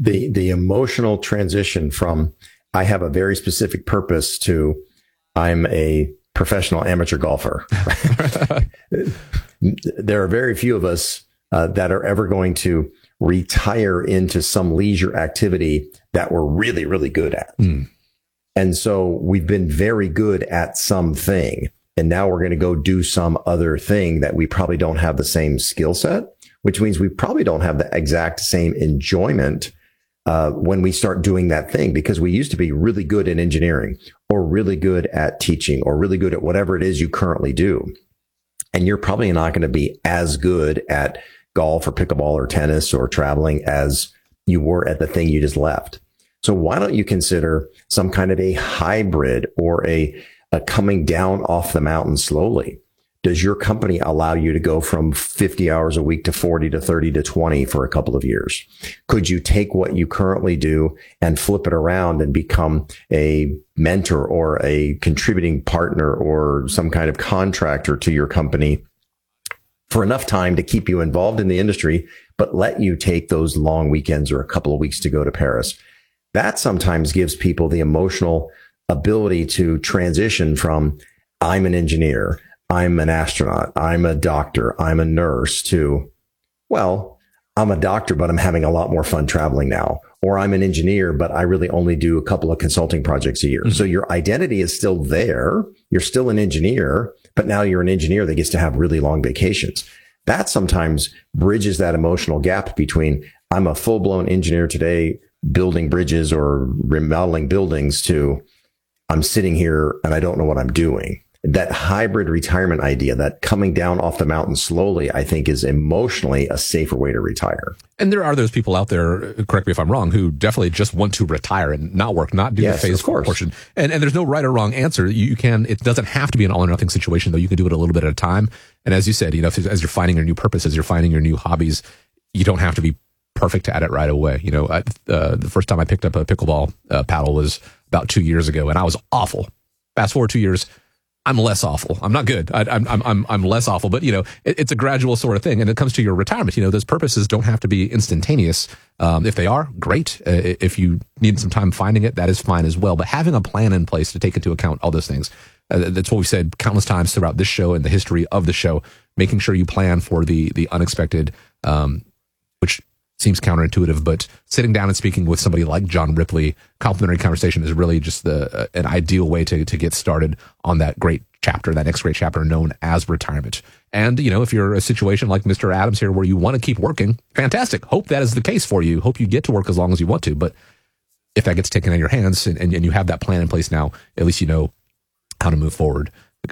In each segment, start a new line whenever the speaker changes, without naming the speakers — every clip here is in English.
the emotional transition from I have a very specific purpose to I'm a professional amateur golfer. There are very few of us that are ever going to retire into some leisure activity that we're really, really good at. And so we've been very good at something, and now we're going to go do some other thing that we probably don't have the same skill set, which means we probably don't have the exact same enjoyment when we start doing that thing, because we used to be really good at engineering or really good at teaching or really good at whatever it is you currently do. And you're probably not going to be as good at golf or pickleball or tennis or traveling as you were at the thing you just left. So why don't you consider some kind of a hybrid or a coming down off the mountain slowly? Does your company allow you to go from 50 hours a week to 40 to 30 to 20 for a couple of years? Could you take what you currently do and flip it around and become a mentor or a contributing partner or some kind of contractor to your company for enough time to keep you involved in the industry, but let you take those long weekends or a couple of weeks to go to Paris? That sometimes gives people the emotional ability to transition from I'm an engineer, I'm an astronaut, I'm a doctor, I'm a nurse to, well, I'm a doctor, but I'm having a lot more fun traveling now. Or I'm an engineer, but I really only do a couple of consulting projects a year. So your identity is still there. You're still an engineer, but now you're an engineer that gets to have really long vacations. That sometimes bridges that emotional gap between I'm a full-blown engineer today, building bridges or remodeling buildings, to I'm sitting here and I don't know what I'm doing. That hybrid retirement idea, that coming down off the mountain slowly, I think is emotionally a safer way to retire.
And there are those people out there, correct me if I'm wrong, who definitely just want to retire and not work, not do the phase portion. And there's no right or wrong answer. You can, it doesn't have to be an all or nothing situation, though. You can do it a little bit at a time. And as you said, as you're finding your new purpose, as you're finding your new hobbies, you don't have to be perfect at it right away. The first time I picked up a pickleball paddle was about 2 years ago, and I was awful. Fast forward 2 years, I'm less awful. I'm not good. I'm less awful, but it's a gradual sort of thing. And it comes to your retirement. Those purposes don't have to be instantaneous. If they are, great. If you need some time finding it, that is fine as well. But having a plan in place to take into account all those things, that's what we've said countless times throughout this show and the history of the show. Making sure you plan for the unexpected, which seems counterintuitive, but sitting down and speaking with somebody like John Ripley, complimentary conversation is really just an ideal way to get started on that great chapter, that next great chapter known as retirement. And, if you're a situation like Mr. Adams here where you want to keep working, fantastic. Hope that is the case for you. Hope you get to work as long as you want to. But if that gets taken out of your hands and you have that plan in place now, at least you know how to move forward.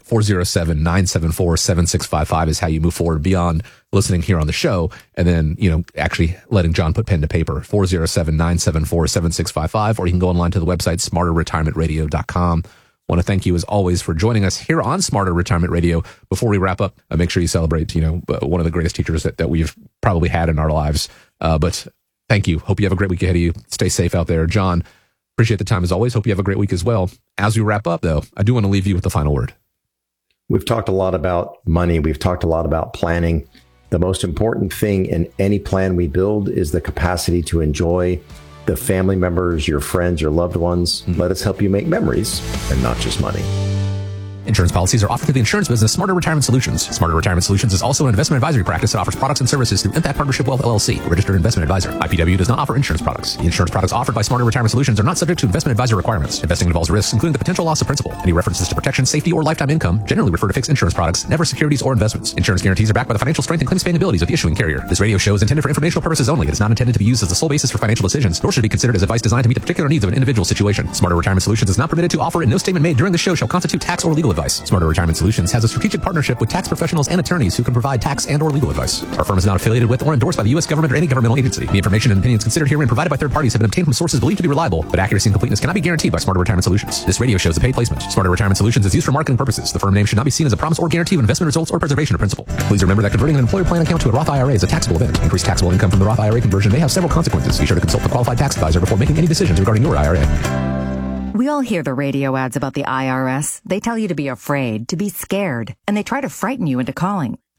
407-974-7655 is how you move forward beyond listening here on the show and then, actually letting John put pen to paper. 407-974-7655, or you can go online to the website, smarterretirementradio.com. Want to thank you as always for joining us here on Smarter Retirement Radio. Before we wrap up, make sure you celebrate, one of the greatest teachers that we've probably had in our lives. But thank you. Hope you have a great week ahead of you. Stay safe out there. John, appreciate the time as always. Hope you have a great week as well. As we wrap up, though, I do want to leave you with the final word.
We've talked a lot about money. We've talked a lot about planning. The most important thing in any plan we build is the capacity to enjoy the family members, your friends, your loved ones. Let us help you make memories and not just money.
Insurance policies are offered through the insurance business Smarter Retirement Solutions. Smarter Retirement Solutions is also an investment advisory practice that offers products and services through Impact Partnership Wealth LLC, a registered investment advisor. IPW does not offer insurance products. The insurance products offered by Smarter Retirement Solutions are not subject to investment advisor requirements. Investing involves risks, including the potential loss of principal. Any references to protection, safety, or lifetime income generally refer to fixed insurance products, never securities or investments. Insurance guarantees are backed by the financial strength and claims paying abilities of the issuing carrier. This radio show is intended for informational purposes only. It is not intended to be used as the sole basis for financial decisions, nor should it be considered as advice designed to meet the particular needs of an individual situation. Smarter Retirement Solutions is not permitted to offer, and no statement made during the show shall constitute tax or legal advice. Smarter Retirement Solutions has a strategic partnership with tax professionals and attorneys who can provide tax and or legal advice. Our firm is not affiliated with or endorsed by the U.S. government or any governmental agency. The information and opinions considered herein provided by third parties have been obtained from sources believed to be reliable, but accuracy and completeness cannot be guaranteed by Smarter Retirement Solutions. This radio show is a paid placement. Smarter Retirement Solutions is used for marketing purposes. The firm name should not be seen as a promise or guarantee of investment results or preservation of principal. Please remember that converting an employer plan account to a Roth IRA is a taxable event. Increased taxable income from the Roth IRA conversion may have several consequences. Be sure to consult the qualified tax advisor before making any decisions regarding your IRA.
We all hear the radio ads about the IRS. They tell you to be afraid, to be scared, and they try to frighten you into calling.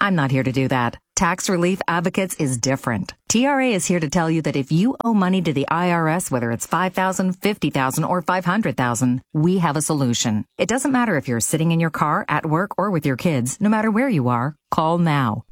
I'm not here to do that. Tax Relief Advocates is different. TRA is here to tell you that if you owe money to the IRS, whether it's $5,000, $50,000, or $500,000, we have a solution. It doesn't matter if you're sitting in your car, at work, or with your kids. No matter where you are, call now.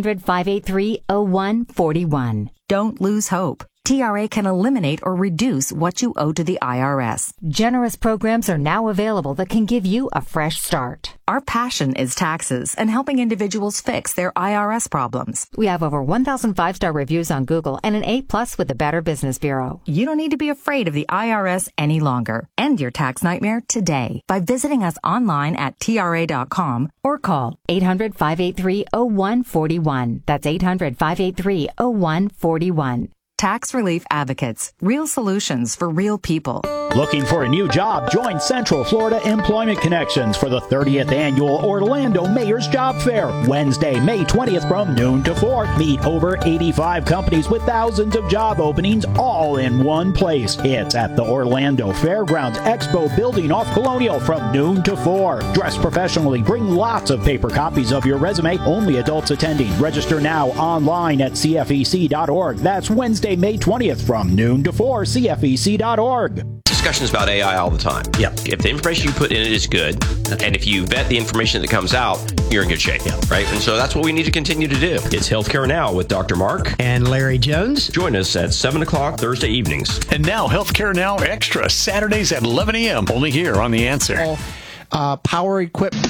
800-583-0141.
Don't lose hope. TRA can eliminate or reduce what you owe to the IRS.
Generous programs are now available that can give you a fresh start.
Our passion is taxes and helping individuals fix their IRS problems.
We have over 1,000 5-star reviews on Google and an A+ with the Better Business Bureau.
You don't need to be afraid of the IRS any longer. End your tax nightmare today by visiting us online at TRA.com or call
800-583-0141. That's 800-583-0141.
Tax Relief Advocates. Real solutions for real people.
Looking for a new job? Join Central Florida Employment Connections for the 30th Annual Orlando Mayor's Job Fair. Wednesday, May 20th from noon to 4. Meet over 85 companies with thousands of job openings all in one place. It's at the Orlando Fairgrounds Expo Building off Colonial from noon to 4. Dress professionally. Bring lots of paper copies of your resume. Only adults attending. Register now online at CFEC.org. That's Wednesday, May 20th from noon to 4. CFEC.org.
Discussions about AI all the time.
Yep.
If the information you put in it is good, and if you vet the information that comes out, you're in good shape, right? And so that's what we need to continue to do. It's Healthcare Now with Dr. Mark
and Larry Jones.
Join us at 7 o'clock Thursday evenings.
And now Healthcare Now Extra, Saturdays at 11 a.m. Only here on The Answer.
Power equipment.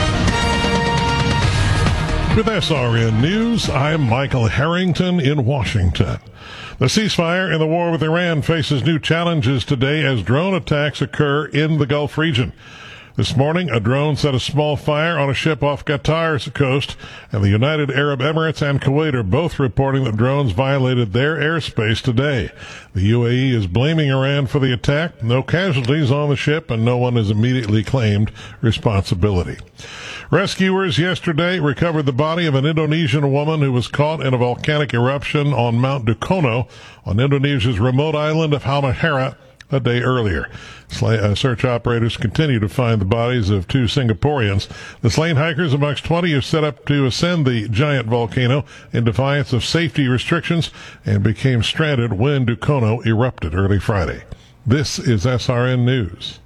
With SRN News, I'm Michael Harrington in Washington. The ceasefire in the war with Iran faces new challenges today as drone attacks occur in the Gulf region. This morning, a drone set a small fire on a ship off Qatar's coast, and the United Arab Emirates and Kuwait are both reporting that drones violated their airspace today. The UAE is blaming Iran for the attack. No casualties on the ship, and no one has immediately claimed responsibility. Rescuers yesterday recovered the body of an Indonesian woman who was caught in a volcanic eruption on Mount Dukono on Indonesia's remote island of Halmahera a day earlier. Search operators continue to find the bodies of 2 Singaporeans. The slain hikers, amongst 20, have set up to ascend the giant volcano in defiance of safety restrictions and became stranded when Dukono erupted early Friday. This is SRN News.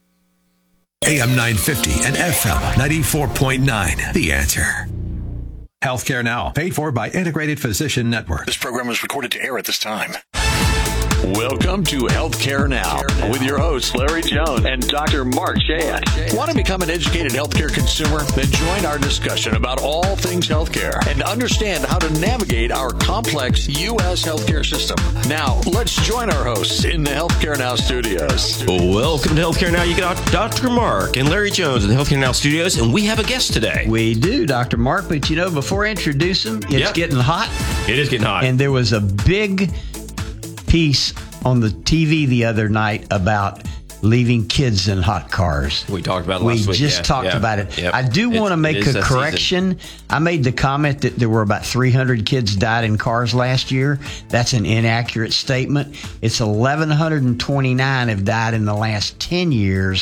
AM 950 and FM 94.9. The Answer. Healthcare Now, paid for by Integrated Physician Network.
This program was recorded to air at this time. Welcome to Healthcare Now with your hosts, Larry Jones and Dr. Mark Shayat. Want to become an educated healthcare consumer? Then join our discussion about all things healthcare and understand how to navigate our complex U.S. healthcare system. Now, let's join our hosts in the Healthcare Now studios.
Welcome to Healthcare Now. You got Dr. Mark and Larry Jones in the Healthcare Now studios, and we have a guest today.
We do, Dr. Mark, but before I introduce him, it's getting hot.
It is getting hot.
And there was a big piece on the TV the other night about leaving kids in hot cars.
We talked about it last week.
We just talked about it.
Yep.
I do want to make a correction. I made the comment that there were about 300 kids died in cars last year. That's an inaccurate statement. It's 1,129 have died in the last 10 years.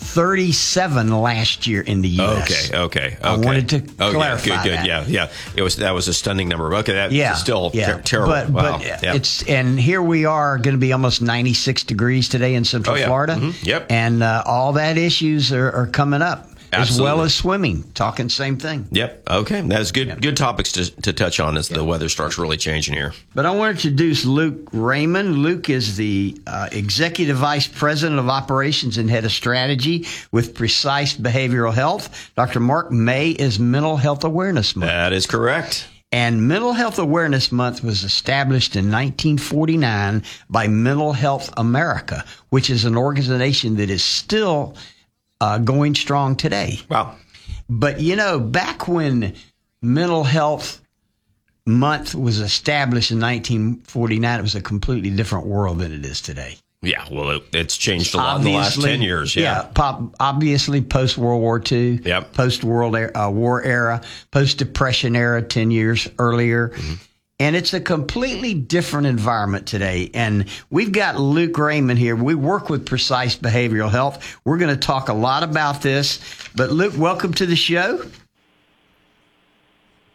37 last year in the U.S.
Okay.
I wanted to clarify
good.
that.
Yeah. That was a stunning number. Okay, that's still terrible.
But it's, and here we are going to be almost 96 degrees today in Central Florida.
Mm-hmm. Yep.
And all that issues are coming up.
Absolutely.
As well as swimming, talking same thing.
Yep. Okay. That's good. Good topics to touch on as the weather starts really changing here.
But I want to introduce Luke Raymond. Luke is the Executive Vice President of Operations and Head of Strategy with Precise Behavioral Health. Dr. Mark, May is Mental Health Awareness Month.
That is correct.
And Mental Health Awareness Month was established in 1949 by Mental Health America, which is an organization that is still going strong today.
Wow.
But, back when Mental Health Month was established in 1949, it was a completely different world than it is today.
Yeah, well, it's changed a lot in the last 10 years.
Obviously, post-World War II, post-World War era, post-Depression era 10 years earlier. Mm-hmm. And it's a completely different environment today. And we've got Luke Raymond here. We work with Precise Behavioral Health. We're going to talk a lot about this. But, Luke, welcome to the show.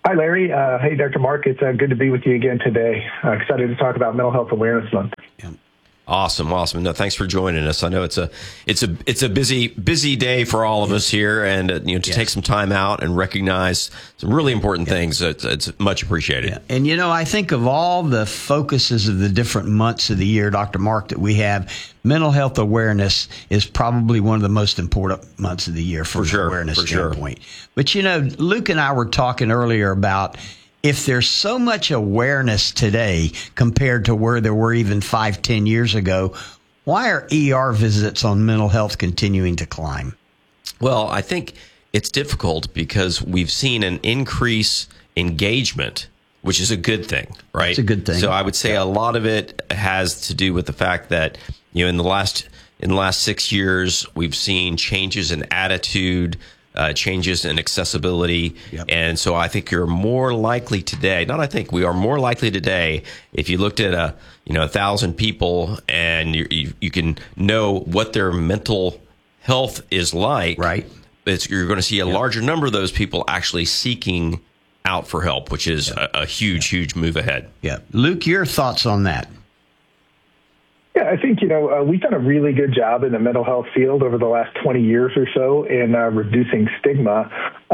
Hi, Larry. Hey, Dr. Mark. It's good to be with you again today. Excited to talk about Mental Health Awareness Month.
Yeah. Awesome. No, thanks for joining us. I know it's a busy day for all of us here, and to take some time out and recognize some really important things. It's much appreciated.
Yeah. And I think of all the focuses of the different months of the year, Dr. Mark, that we have, mental health awareness is probably one of the most important months of the year from an awareness standpoint. But Luke and I were talking earlier about, if there's so much awareness today compared to where there were even 5-10 years ago, why are ER visits on mental health continuing to climb?
Well, I think it's difficult because we've seen an increase engagement, which is a good thing, right?
It's a good thing.
So I would say a lot of it has to do with the fact that, in the last 6 years, we've seen changes in attitude, changes in accessibility. Yep. And so I think you're more likely today, we are more likely today, if you looked at 1,000 people and you can know what their mental health is like,
right?
You're going to see a larger number of those people actually seeking out for help, which is a huge move ahead.
Yeah. Luke, your thoughts on that?
Yeah, I think, we've done a really good job in the mental health field over the last 20 years or so in reducing stigma.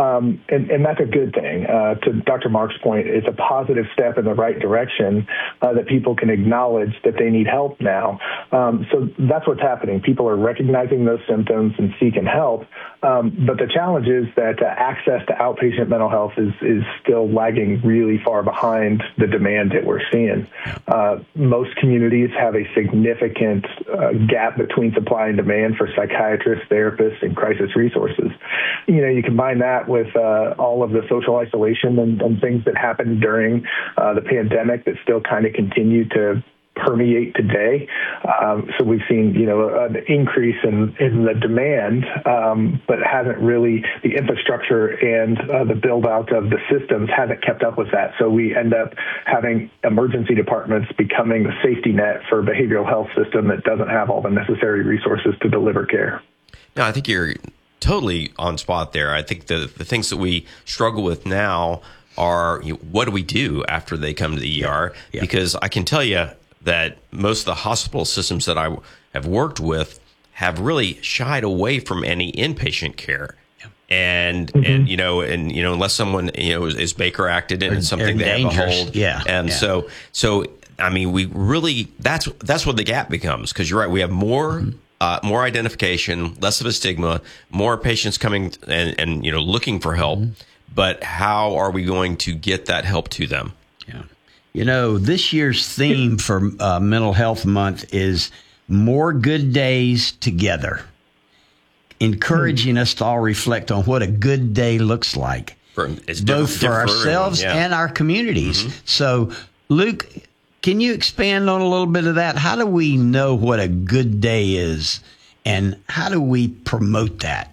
And that's a good thing. To Dr. Mark's point, it's a positive step in the right direction that people can acknowledge that they need help now. So that's what's happening. People are recognizing those symptoms and seeking help. But the challenge is that access to outpatient mental health is still lagging really far behind the demand that we're seeing. Most communities have a significant gap between supply and demand for psychiatrists, therapists, and crisis resources. You combine that with all of the social isolation and things that happened during the pandemic that still kind of continue to permeate today. So we've seen, an increase in the demand, but the infrastructure and the build out of the systems hasn't kept up with that. So we end up having emergency departments becoming the safety net for a behavioral health system that doesn't have all the necessary resources to deliver care.
No, I think you're totally on spot there. I think the things that we struggle with now are, what do we do after they come to the ER? Yeah. Because I can tell you that most of the hospital systems that I have worked with have really shied away from any inpatient care. Yeah. And unless someone, is Baker acted in something they have a hold.
Yeah.
And so, I mean, we really, that's where the gap becomes, because you're right. We have more identification, less of a stigma, more patients coming and looking for help. But how are we going to get that help to them?
Yeah. This year's theme for Mental Health Month is More Good Days Together, encouraging us to all reflect on what a good day looks like, both for ourselves and our communities. Mm-hmm. So, Luke, can you expand on a little bit of that? How do we know what a good day is, and how do we promote that?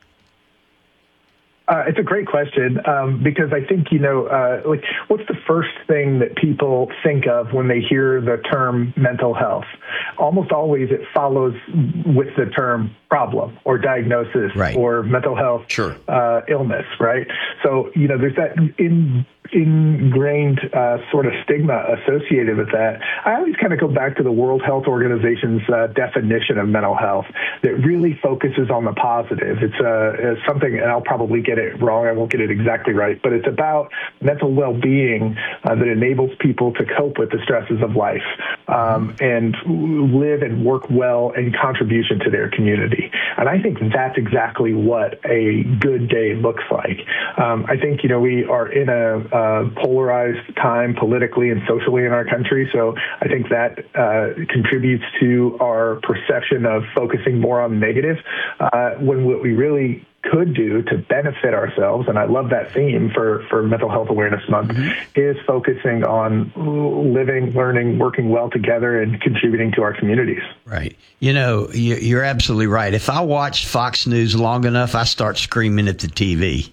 It's a great question because I think, what's the first thing that people think of when they hear the term mental health? Almost always it follows with the term problem or diagnosis or mental health illness, right? So, there's that ingrained sort of stigma associated with that. I always kind of go back to the World Health Organization's definition of mental health that really focuses on the positive. It's something, and I'll probably get it wrong, I won't get it exactly right, but it's about mental well-being that enables people to cope with the stresses of life and live and work well in contribution to their community. And I think that's exactly what a good day looks like. I think, we are in a polarized time politically and socially in our country. So I think that contributes to our perception of focusing more on negative when what we really could do to benefit ourselves, and I love that theme for Mental Health Awareness Month, is focusing on living, learning, working well together, and contributing to our communities.
Right. You're absolutely right. If I watch Fox News long enough, I start screaming at the TV.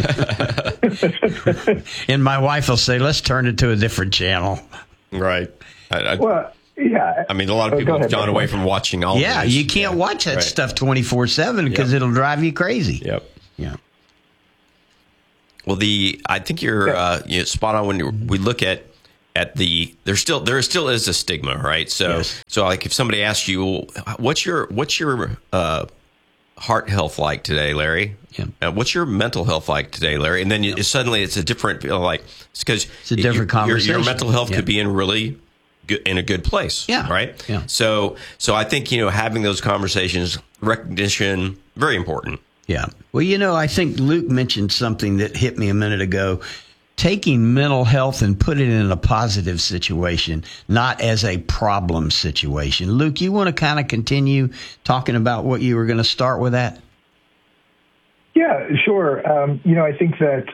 And my wife will say, let's turn it to a different channel.
Right.
Yeah.
I mean, a lot of people have gone away from watching all
Yeah,
this.
you can't watch that stuff 24/7 because it'll drive you crazy.
Yep.
Yeah.
Well, I think you're spot on when we look at there still is a stigma, right? So like if somebody asks you, what's your heart health like today, Larry? Yeah. What's your mental health like today, Larry? And then suddenly it's a different, it's because
it's a different conversation.
Your mental health could be in a good place.
Yeah.
Right.
Yeah.
So I think, having those conversations, recognition, very important.
Yeah. Well, I think Luke mentioned something that hit me a minute ago. Taking mental health and put it in a positive situation, not as a problem situation. Luke, you want to kind of continue talking about what you were going to start with that?
Yeah, sure. I think that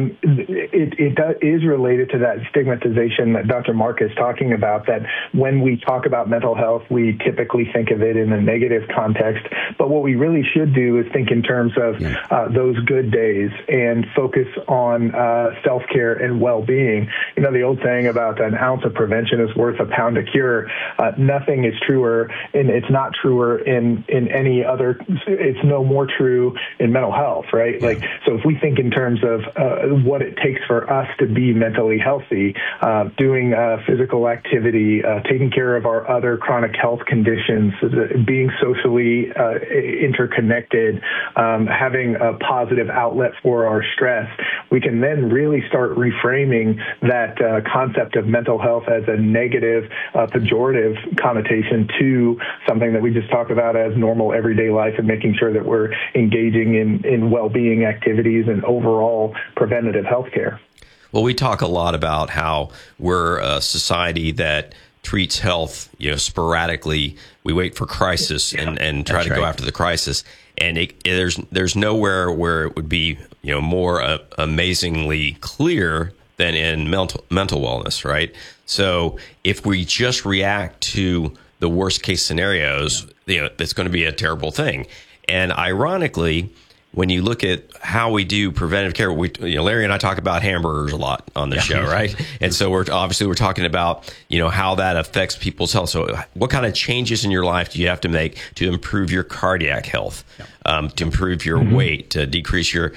it is related to that stigmatization that Dr. Mark is talking about, that when we talk about mental health, we typically think of it in a negative context. But what we really should do is think in terms of those good days and focus on self-care and well-being. The old saying about an ounce of prevention is worth a pound of cure. Nothing is truer, and it's not truer in any other, it's no more true in mental health. Right? Yeah. So if we think in terms of what it takes for us to be mentally healthy, doing physical activity, taking care of our other chronic health conditions, being socially interconnected, having a positive outlet for our stress, we can then really start reframing that concept of mental health as a negative, pejorative connotation to something that we just talked about as normal everyday life, and making sure that we're engaging in well-being activities and overall preventative health care.
Well, we talk a lot about how we're a society that treats health, sporadically. We wait for crisis and try to go after the crisis. And there's nowhere where it would be, more amazingly clear than in mental wellness, right? So if we just react to the worst case scenarios, that's going to be a terrible thing. And ironically, when you look at how we do preventive care, Larry and I talk about hamburgers a lot on the show, right? And so we're talking about, how that affects people's health. So what kind of changes in your life do you have to make to improve your cardiac health, to improve your weight, to decrease your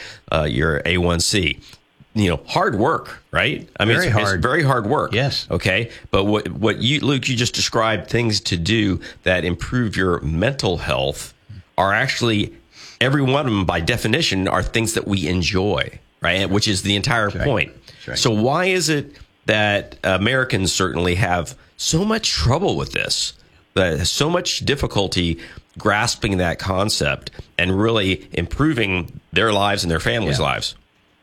A1C? Hard work, right? I mean, it's very hard work.
Yes.
Okay. But what Luke, you just described things to do that improve your mental health are actually, every one of them, by definition, are things that we enjoy, right? Which is the entire point. Right. So why is it that Americans certainly have so much trouble with this, so much difficulty grasping that concept and really improving their lives and their families' lives?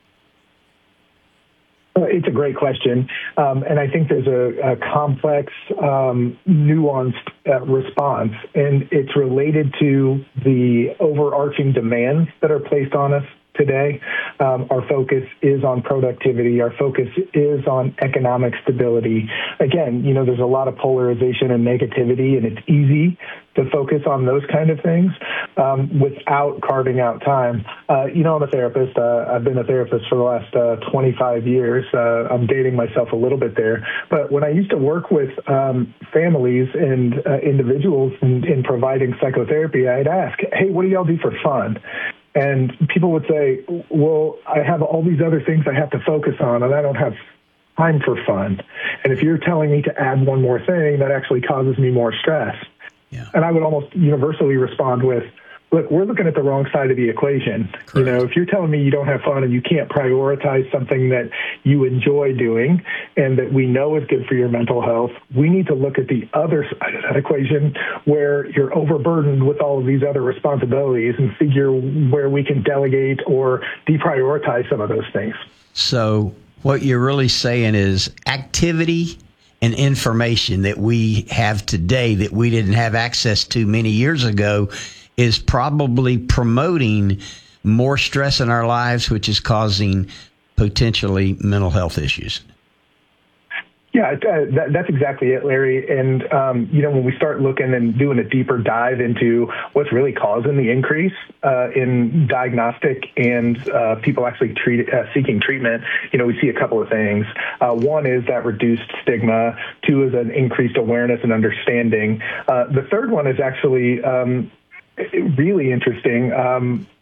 It's a great question. And I think there's a complex, nuanced response, and it's related to the overarching demands that are placed on us today. Our focus is on productivity. Our focus is on economic stability. Again, there's a lot of polarization and negativity, and it's easy to focus on those kind of things without carving out time. I'm a therapist. I've been a therapist for the last 25 years. I'm dating myself a little bit there. But when I used to work with families and individuals in providing psychotherapy, I'd ask, hey, what do y'all do for fun? And people would say, well, I have all these other things I have to focus on, and I don't have time for fun. And if you're telling me to add one more thing, that actually causes me more stress. Yeah. And I would almost universally respond with, look, we're looking at the wrong side of the equation. Correct. If you're telling me you don't have fun and you can't prioritize something that you enjoy doing and that we know is good for your mental health, we need to look at the other side of that equation where you're overburdened with all of these other responsibilities and figure where we can delegate or deprioritize some of those things.
So what you're really saying is activity and information that we have today that we didn't have access to many years ago is probably promoting more stress in our lives, which is causing potentially mental health issues.
Yeah, that's exactly it, Larry. And, when we start looking and doing a deeper dive into what's really causing the increase in diagnostic and people actually seeking treatment, we see a couple of things. One is that reduced stigma. Two is an increased awareness and understanding. The third one is actually really interesting.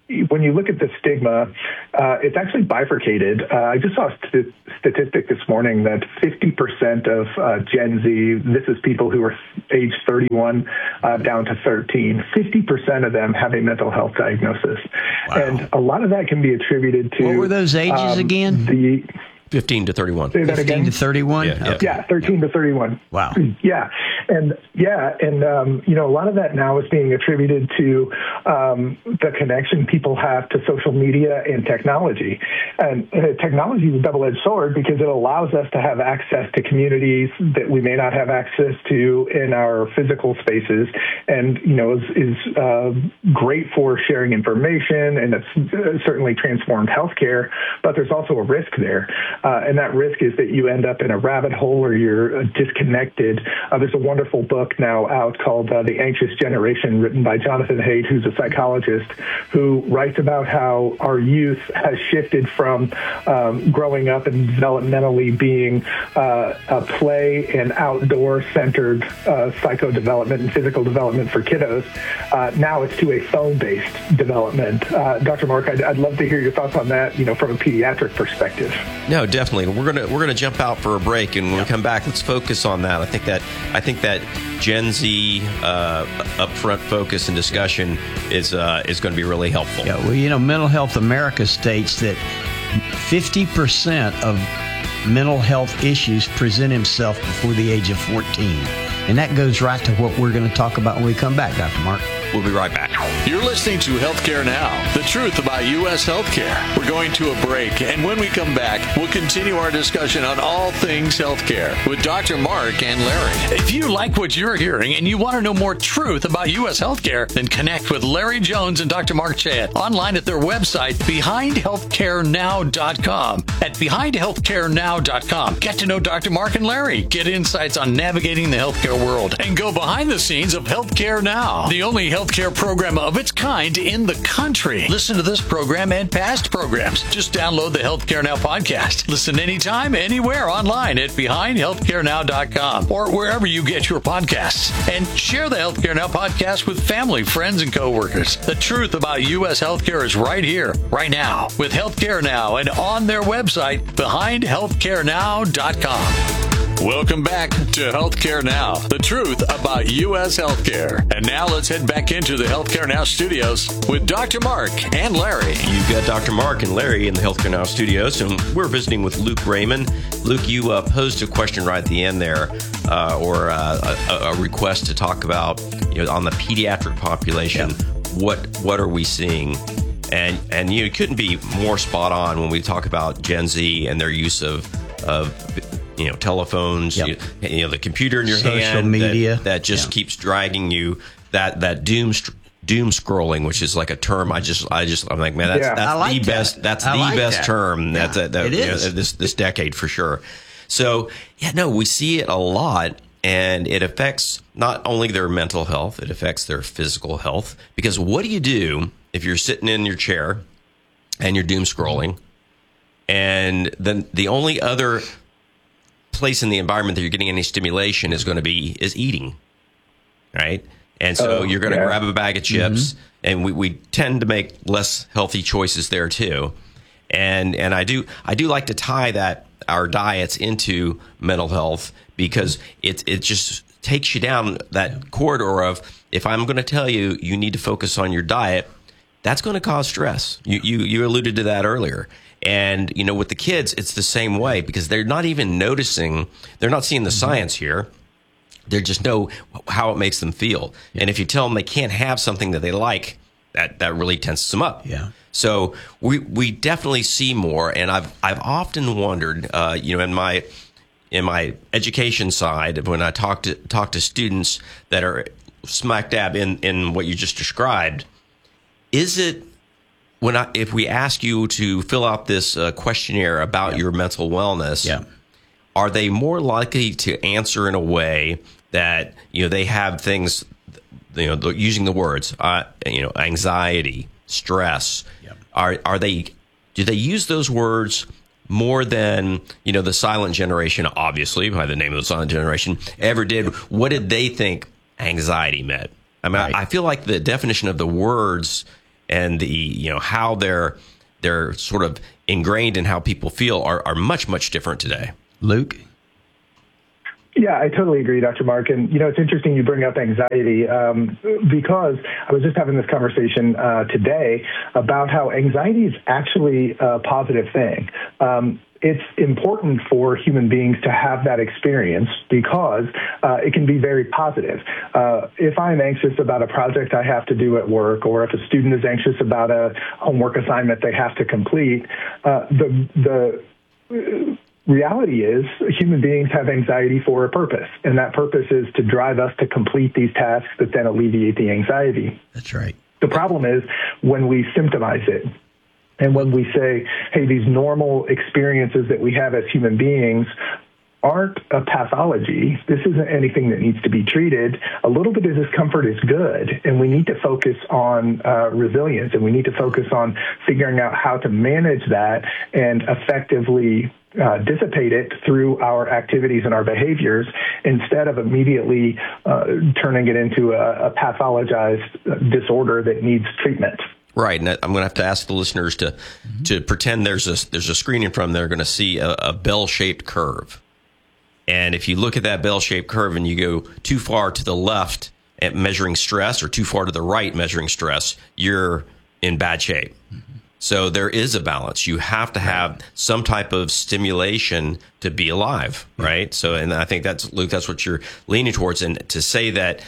when you look at the stigma, it's actually bifurcated. I just saw a statistic this morning that 50% of Gen Z, this is people who are age 31 down to 13, 50% of them have a mental health diagnosis. Wow. And a lot of that can be attributed to...
What were those ages again?
15 to 31.
Say that
15
again?
to 31?
Yeah, 13 to 31.
Wow.
Yeah. And a lot of that now is being attributed to the connection people have to social media and technology. And technology is a double-edged sword because it allows us to have access to communities that we may not have access to in our physical spaces, and is great for sharing information, and it's certainly transformed healthcare. But there's also a risk there. And that risk is that you end up in a rabbit hole or you're disconnected. There's a wonderful book now out called The Anxious Generation, written by Jonathan Haidt, who's a psychologist, who writes about how our youth has shifted from growing up and developmentally being a play and outdoor-centered psycho-development and physical development for kiddos. Now it's to a phone-based development. Dr. Mark, I'd love to hear your thoughts on that, from a pediatric perspective.
No, definitely. We're gonna jump out for a break, and when we come back, let's focus on that. I think that Gen Z upfront focus and discussion is going to be really helpful.
Yeah, well, Mental Health America states that 50% of mental health issues present themselves before the age of 14, and that goes right to what we're going to talk about when we come back, Dr. Mark.
We'll be right back.
You're listening to Healthcare Now, the truth about U.S. healthcare. We're going to a break, and when we come back, we'll continue our discussion on all things healthcare with Dr. Mark and Larry. If you like what you're hearing and you want to know more truth about U.S. healthcare, then connect with Larry Jones and Dr. Mark Chad online at their website, BehindHealthcareNow.com. At BehindHealthcareNow.com, get to know Dr. Mark and Larry, get insights on navigating the healthcare world, and go behind the scenes of Healthcare Now, the only healthcare program of its kind in the country. Listen to this program and past programs. Just download the Healthcare Now podcast. Listen anytime, anywhere online at BehindHealthcareNow.com or wherever you get your podcasts. And share the Healthcare Now podcast with family, friends, and coworkers. The truth about U.S. healthcare is right here, right now, with Healthcare Now and on their website, BehindHealthcareNow.com. Welcome back to Healthcare Now, the truth about U.S. healthcare. And now let's head back into the Healthcare Now studios with Dr. Mark and Larry.
You've got Dr. Mark and Larry in the Healthcare Now studios, and we're visiting with Luke Raymond. Luke, you posed a question right at the end there, or a request to talk about, on the pediatric population, what are we seeing? And you couldn't be more spot on when we talk about Gen Z and their use of telephones, the computer in your
social
hand,
media
that just keeps dragging you, that doom scrolling, which is like a term. I'm like, man, that's the best. That's the best term this decade for sure. So we see it a lot, and it affects not only their mental health, it affects their physical health. Because what do you do if you're sitting in your chair and you're doom scrolling, and then the only other place in the environment that you're getting any stimulation is eating, right? And so you're going to grab a bag of chips, and we tend to make less healthy choices there too. And I do like to tie our diets into mental health, because it just takes you down that corridor of, if I'm going to tell you need to focus on your diet, that's going to cause stress. You alluded to that earlier. And, with the kids, it's the same way, because they're not even noticing, they're not seeing the science here. They just know how it makes them feel. Yeah. And if you tell them they can't have something that they like, that really tenses them up. Yeah. So we definitely see more. And I've often wondered, in my education side, when I talk to students that are smack dab in what you just described, is it, if we ask you to fill out this questionnaire about your mental wellness, are they more likely to answer in a way that they have things, using the words, anxiety, stress? Do they use those words more than the silent generation, obviously by the name of the silent generation, ever did? What did they think anxiety meant? I mean, I feel like the definition of the words and the how they're sort of ingrained in how people feel are much, much different today.
Luke?
Yeah, I totally agree, Dr. Mark. And, it's interesting you bring up anxiety because I was just having this conversation today about how anxiety is actually a positive thing. It's important for human beings to have that experience because it can be very positive. If I'm anxious about a project I have to do at work, or if a student is anxious about a homework assignment they have to complete, the reality is human beings have anxiety for a purpose, and that purpose is to drive us to complete these tasks that then alleviate the anxiety.
That's right.
The problem is when we symptomize it. And when we say, hey, these normal experiences that we have as human beings aren't a pathology, this isn't anything that needs to be treated, a little bit of discomfort is good. And we need to focus on resilience, and we need to focus on figuring out how to manage that and effectively dissipate it through our activities and our behaviors instead of immediately turning it into a pathologized disorder that needs treatment.
Right, and I'm going to have to ask the listeners to pretend there's a screen in front of them. They're going to see a bell-shaped curve. And if you look at that bell-shaped curve and you go too far to the left at measuring stress or too far to the right measuring stress, you're in bad shape. So there is a balance. You have to have some type of stimulation to be alive, right? So, and I think that's, Luke, that's what you're leaning towards. And to say that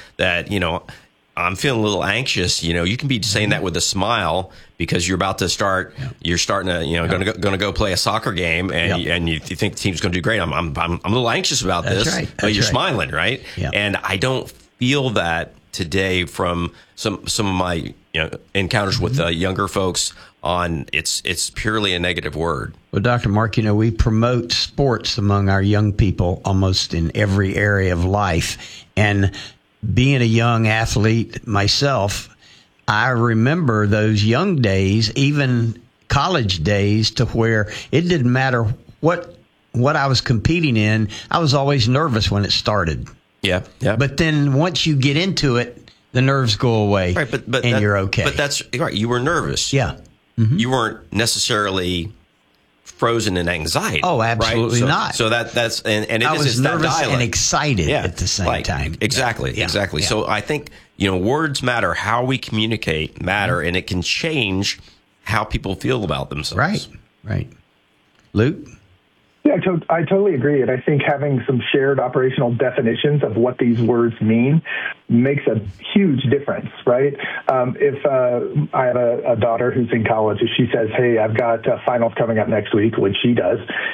I'm feeling a little anxious, you can be saying that with a smile because you're about to start, you're starting to, going to go play a soccer game and you think the team's going to do great. I'm a little anxious about this, but you're smiling, right? Yeah. And I don't feel that today from some of my encounters with younger folks on it's purely a negative word.
Well, Dr. Mark, we promote sports among our young people almost in every area of life. And being a young athlete myself, I remember those young days, even college days, to where it didn't matter what I was competing in. I was always nervous when it started.
Yeah.
But then once you get into it, the nerves go away, right, but you're okay.
But that's right. You were nervous.
Yeah.
Mm-hmm. You weren't necessarily frozen in anxiety.
Oh, absolutely
right?
not.
So that's and
I was nervous
that
and excited at the same time.
Exactly. Yeah. So I think words matter. How we communicate matter, and it can change how people feel about themselves.
Right. Luke?
Yeah, I totally agree. And I think having some shared operational definitions of what these words mean makes a huge difference, right? If I have a daughter who's in college, if she says, hey, I've got finals coming up next week, which she does,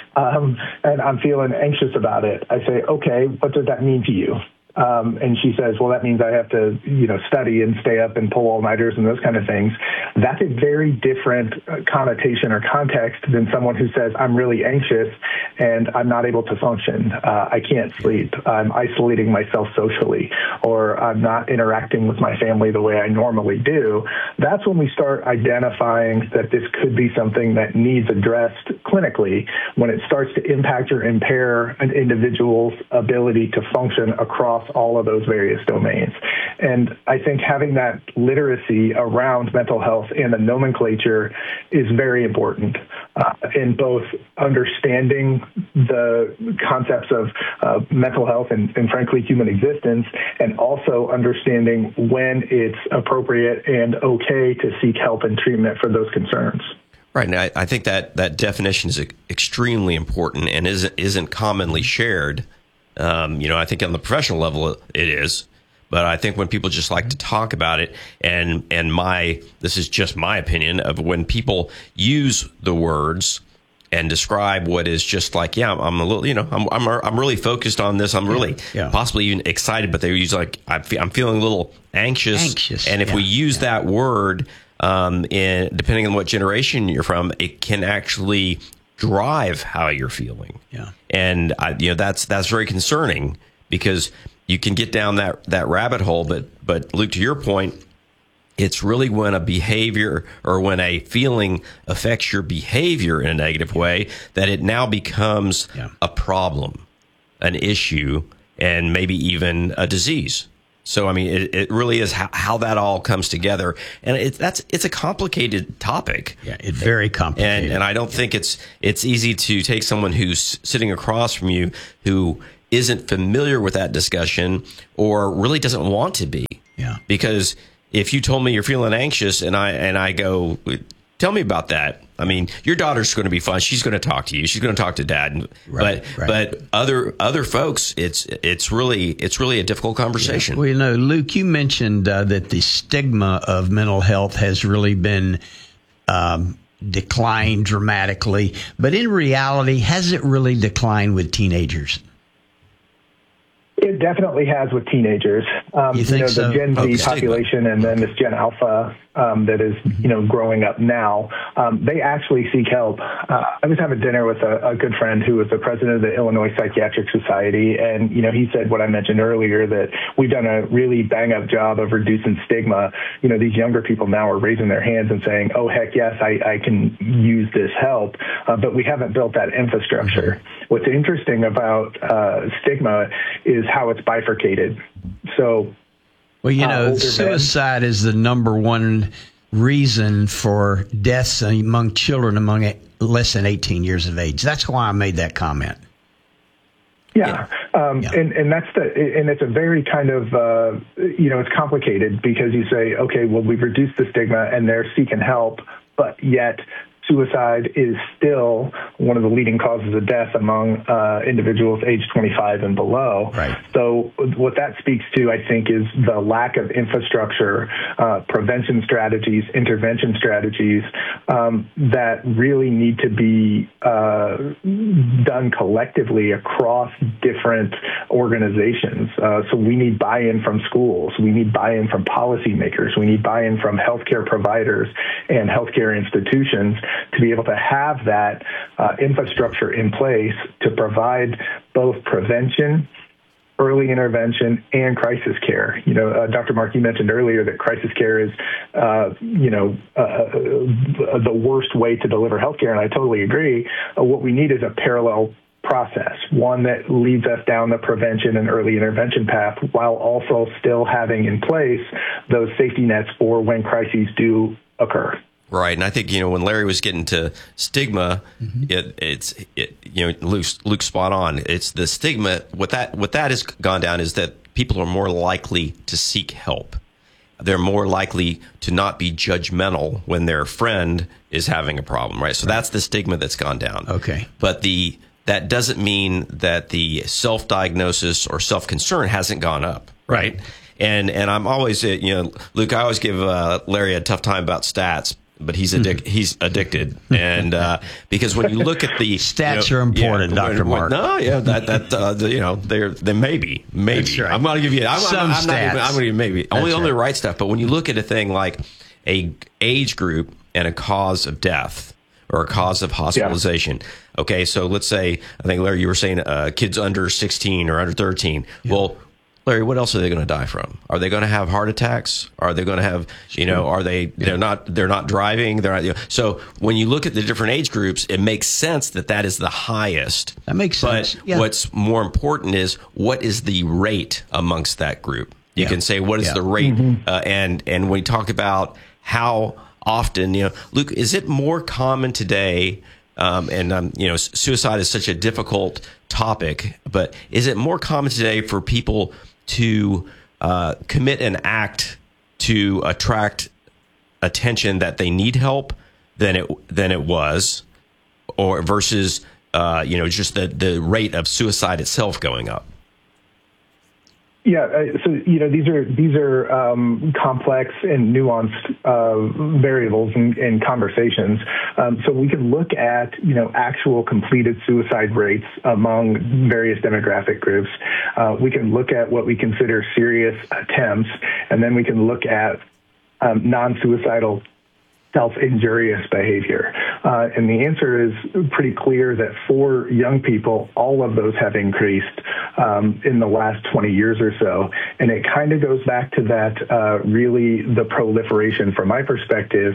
and I'm feeling anxious about it, I say, okay, what does that mean to you? And she says, well, that means I have to, study and stay up and pull all-nighters and those kind of things. That's a very different connotation or context than someone who says, I'm really anxious and I'm not able to function. I can't sleep. I'm isolating myself socially, or I'm not interacting with my family the way I normally do. That's when we start identifying that this could be something that needs addressed clinically, when it starts to impact or impair an individual's ability to function across all of those various domains. And I think having that literacy around mental health and the nomenclature is very important in both understanding the concepts of mental health and frankly, human existence, and also understanding when it's appropriate and okay to seek help and treatment for those concerns.
Right. And I think that definition is extremely important and isn't commonly shared. I think on the professional level it is, but I think when people just like to talk about it, and this is just my opinion of when people use the words and describe what is just like, I'm a little, I'm really focused on this. I'm really possibly even excited, but they use like, I'm feeling a little anxious. And if we use that word, depending on what generation you're from, it can actually drive how you're feeling. Yeah. And that's very concerning, because you can get down that rabbit hole. But Luke, to your point, it's really when a behavior or when a feeling affects your behavior in a negative way that it now becomes a problem, an issue, and maybe even a disease. So, I mean, it really is how that all comes together. And it's a complicated topic.
Yeah, it's very complicated.
And I don't think it's easy to take someone who's sitting across from you who isn't familiar with that discussion or really doesn't want to be.
Yeah.
Because if you told me you're feeling anxious and I go, tell me about that. I mean, your daughter's going to be fine. She's going to talk to you. She's going to talk to dad. But other folks, it's really a difficult conversation.
Yeah. Well, you know, Luke, you mentioned that the stigma of mental health has really been declined dramatically. But in reality, has it really declined with teenagers?
It definitely has with teenagers. The Gen Z population and then this Gen Alpha that is, growing up now, they actually seek help. I was having dinner with a good friend who was the president of the Illinois Psychiatric Society, and, he said what I mentioned earlier, that we've done a really bang-up job of reducing stigma. These younger people now are raising their hands and saying, oh, heck yes, I can use this help, but we haven't built that infrastructure. What's interesting about stigma is how it's bifurcated. So,
well, suicide is the number one reason for deaths among children among less than 18 years of age. That's why I made that comment.
Yeah. And that's and it's a very kind of, it's complicated because you say, okay, well, we've reduced the stigma and they're seeking help, but yet suicide is still one of the leading causes of death among individuals age 25 and below.
Right.
So what that speaks to, I think, is the lack of infrastructure, prevention strategies, intervention strategies that really need to be done collectively across different organizations. So we need buy-in from schools. We need buy-in from policymakers. We need buy-in from healthcare providers and healthcare institutions to be able to have that infrastructure in place to provide both prevention, early intervention, and crisis care. Dr. Mark, you mentioned earlier that crisis care is, the worst way to deliver healthcare, and I totally agree. What we need is a parallel process, one that leads us down the prevention and early intervention path while also still having in place those safety nets for when crises do occur.
Right, and I think when Larry was getting to stigma, Luke's spot on. It's the stigma. What that has gone down is that people are more likely to seek help. They're more likely to not be judgmental when their friend is having a problem. Right, so that's the stigma that's gone down.
Okay,
but that doesn't mean that the self-diagnosis or self-concern hasn't gone up. Right, and I'm always Luke, I always give Larry a tough time about stats. But he's addicted, and because when you look at the
stats are important, Dr. Mark.
No, they maybe. That's right. I'm going to give you
some stats.
I'm going to give you maybe only the right stuff. But when you look at a thing like a age group and a cause of death or a cause of hospitalization, okay, so let's say I think Larry, you were saying kids under 16 or under 13. Yeah. Well, Larry, what else are they going to die from? Are they going to have heart attacks? Are they going to have, are they, they're not driving. They're not, so when you look at the different age groups, it makes sense that is the highest.
That makes sense.
But what's more important is what is the rate amongst that group? You can say, what is the rate? And when we talk about how often, Luke, is it more common today? Suicide is such a difficult topic, but is it more common today for people to commit an act to attract attention that they need help than it was, or versus just the rate of suicide itself going up?
Yeah, so these are complex and nuanced variables in conversations. So we can look at actual completed suicide rates among various demographic groups. We can look at what we consider serious attempts, and then we can look at non-suicidal self-injurious behavior. And the answer is pretty clear that for young people, all of those have increased in the last 20 years or so. And it kind of goes back to that really the proliferation, from my perspective,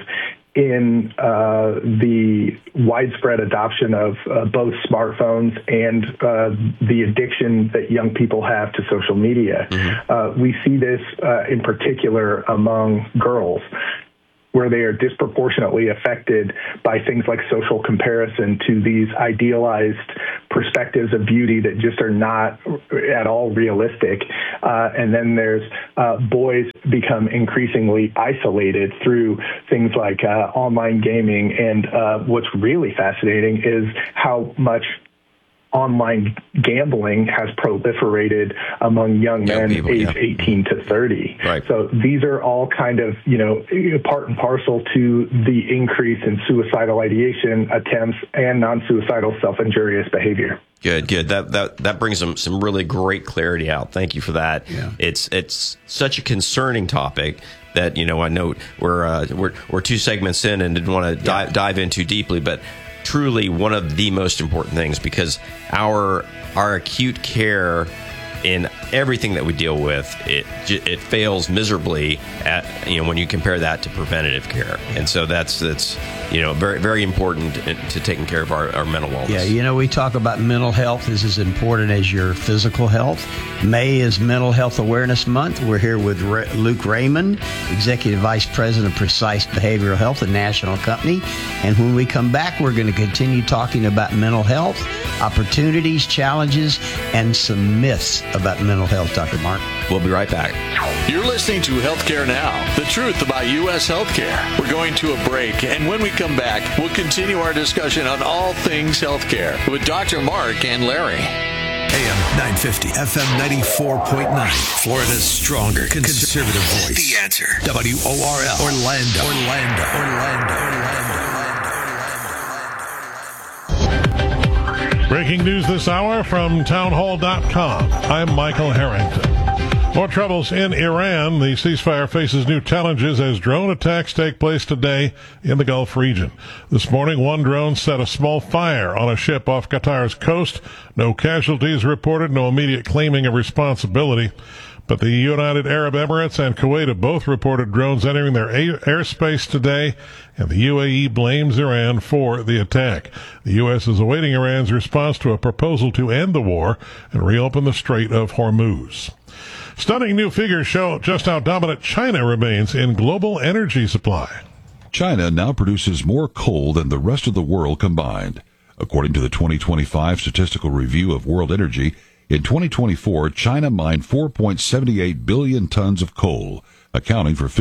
in the widespread adoption of both smartphones and the addiction that young people have to social media. We see this in particular among girls, where they are disproportionately affected by things like social comparison to these idealized perspectives of beauty that just are not at all realistic. And then there's boys become increasingly isolated through things like online gaming. And what's really fascinating is how much online gambling has proliferated among young men aged 18 to 30.
Right.
So these are all kind of, part and parcel to the increase in suicidal ideation attempts and non-suicidal self-injurious behavior.
Good. That brings some really great clarity out. Thank you for that.
Yeah.
It's such a concerning topic that, I know we're 2 segments in and didn't want to dive in too deeply, but truly one of the most important things, because our acute care in everything that we deal with, it fails miserably at when you compare that to preventative care. And so that's very, very important to taking care of our mental wellness.
Yeah, we talk about mental health is as important as your physical health. May is Mental Health Awareness Month. We're here with Luke Raymond, Executive Vice President of Precise Behavioral Health, a national company. And when we come back, we're going to continue talking about mental health, opportunities, challenges, and some myths about mental health, Dr. Mark.
We'll be right back.
You're listening to Healthcare Now, the truth about U.S. healthcare. We're going to a break, and when we come back, we'll continue our discussion on all things healthcare with Dr. Mark and Larry.
AM 950, FM 94.9, Florida's stronger conservative voice. The Answer. WORL. Orlando.
Breaking news this hour from townhall.com. I'm Michael Harrington. More troubles in Iran. The ceasefire faces new challenges as drone attacks take place today in the Gulf region. This morning, one drone set a small fire on a ship off Qatar's coast. No casualties reported, no immediate claiming of responsibility. But the United Arab Emirates and Kuwait have both reported drones entering their airspace today, and the UAE blames Iran for the attack. The U.S. is awaiting Iran's response to a proposal to end the war and reopen the Strait of Hormuz. Stunning new figures show just how dominant China remains in global energy supply.
China now produces more coal than the rest of the world combined. According to the 2025 Statistical Review of World Energy, in 2024, China mined 4.78 billion tons of coal, accounting for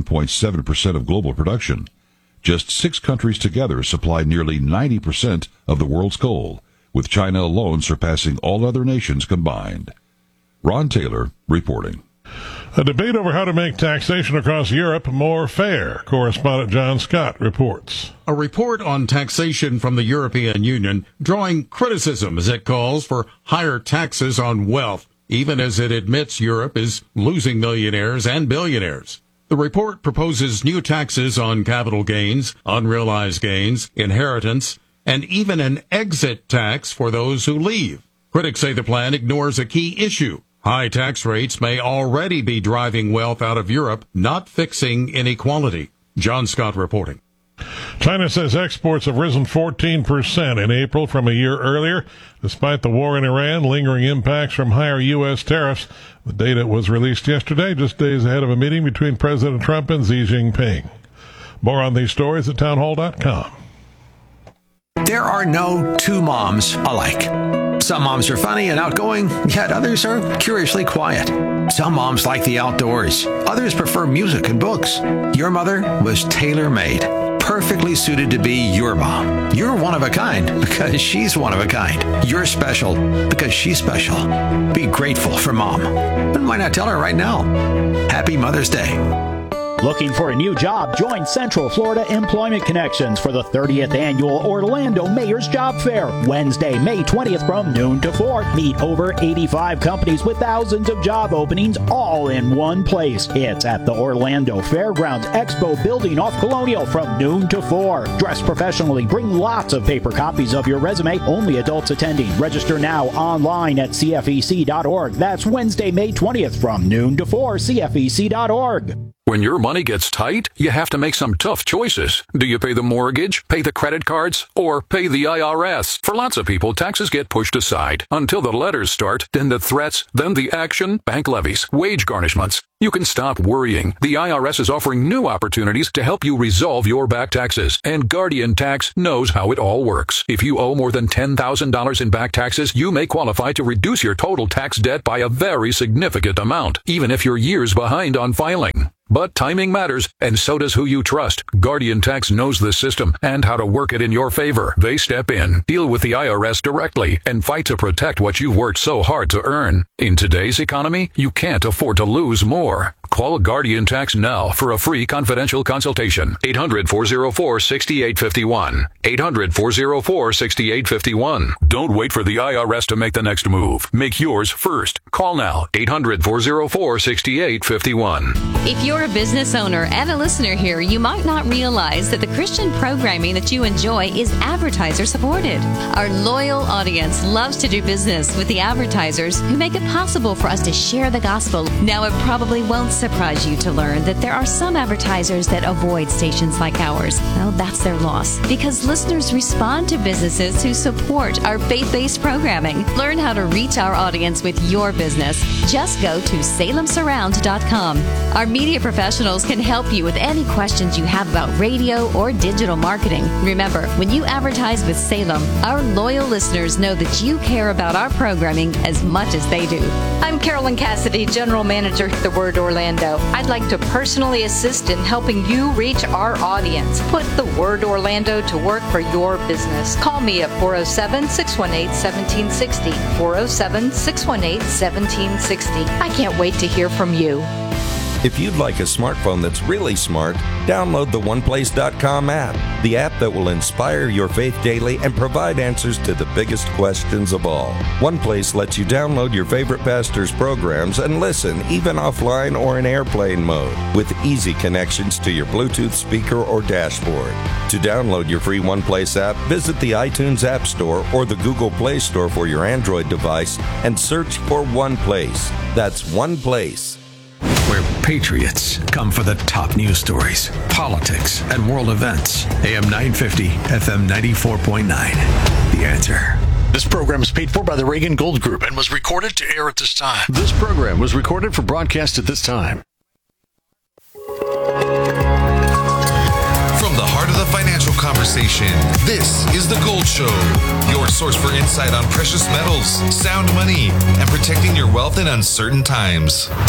51.7% of global production. Just 6 countries together supply nearly 90% of the world's coal, with China alone surpassing all other nations combined. Ron Taylor reporting.
A debate over how to make taxation across Europe more fair. Correspondent John Scott reports.
A report on taxation from the European Union drawing criticism as it calls for higher taxes on wealth, even as it admits Europe is losing millionaires and billionaires. The report proposes new taxes on capital gains, unrealized gains, inheritance, and even an exit tax for those who leave. Critics say the plan ignores a key issue. High tax rates may already be driving wealth out of Europe, not fixing inequality. John Scott reporting.
China says exports have risen 14% in April from a year earlier, despite the war in Iran, lingering impacts from higher U.S. tariffs. The data was released yesterday, just days ahead of a meeting between President Trump and Xi Jinping. More on these stories at townhall.com.
There are no two moms alike. Some moms are funny and outgoing, yet others are curiously quiet. Some moms like the outdoors. Others prefer music and books. Your mother was tailor-made, perfectly suited to be your mom. You're one of a kind because she's one of a kind. You're special because she's special. Be grateful for mom. And why not tell her right now? Happy Mother's Day.
Looking for a new job? Join Central Florida Employment Connections for the 30th Annual Orlando Mayor's Job Fair, Wednesday, May 20th from noon to 4. Meet over 85 companies with thousands of job openings all in one place. It's at the Orlando Fairgrounds Expo Building off Colonial from noon to 4. Dress professionally. Bring lots of paper copies of your resume. Only adults attending. Register now online at CFEC.org. That's Wednesday, May 20th from noon to 4, CFEC.org.
When your money gets tight, you have to make some tough choices. Do you pay the mortgage, pay the credit cards, or pay the IRS? For lots of people, taxes get pushed aside until the letters start, then the threats, then the action, bank levies, wage garnishments. You can stop worrying. The IRS is offering new opportunities to help you resolve your back taxes, and Guardian Tax knows how it all works. If you owe more than $10,000 in back taxes, you may qualify to reduce your total tax debt by a very significant amount, even if you're years behind on filing. But timing matters, and so does who you trust. Guardian Tax knows the system and how to work it in your favor. They step in, deal with the IRS directly, and fight to protect what you've worked so hard to earn. In today's economy, you can't afford to lose more. Call Guardian Tax now for a free confidential consultation. 800-404-6851. 800-404-6851. Don't wait for the IRS to make the next move. Make yours first. Call now. 800-404-6851.
If you're a business owner and a listener here, you might not realize that the Christian programming that you enjoy is advertiser supported. Our loyal audience loves to do business with the advertisers who make it possible for us to share the gospel. Now, it probably won't surprise you to learn that there are some advertisers that avoid stations like ours. Well, that's their loss, because listeners respond to businesses who support our faith-based programming. Learn how to reach our audience with your business. Just go to salemsurround.com. Our media professionals can help you with any questions you have about radio or digital marketing. Remember, when you advertise with Salem, our loyal listeners know that you care about our programming as much as they do.
I'm Carolyn Cassidy, General Manager at The Word Orlando. I'd like to personally assist in helping you reach our audience. Put The Word Orlando to work for your business. Call me at 407-618-1760. 407-618-1760. I can't wait to hear from you.
If you'd like a smartphone that's really smart, download the OnePlace.com app, the app that will inspire your faith daily and provide answers to the biggest questions of all. OnePlace lets you download your favorite pastor's programs and listen, even offline or in airplane mode, with easy connections to your Bluetooth speaker or dashboard. To download your free OnePlace app, visit the iTunes App Store or the Google Play Store for your Android device and search for OnePlace. That's OnePlace.
Where patriots come for the top news stories, politics, and world events. AM 950, FM 94.9. The Answer.
This program is paid for by the Reagan Gold Group and was recorded to air at this time. This program was recorded for broadcast at this time.
From the heart of the financial conversation, this is The Gold Show, your source for insight on precious metals, sound money, and protecting your wealth in uncertain times.